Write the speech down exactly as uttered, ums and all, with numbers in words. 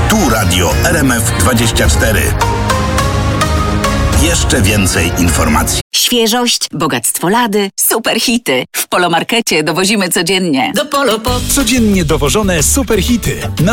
Tu Radio R M F dwadzieścia cztery. Jeszcze więcej informacji. Świeżość, bogactwo lady, super hity. W Polomarkecie dowozimy codziennie. Do Polo Pop. Codziennie dowożone super hity.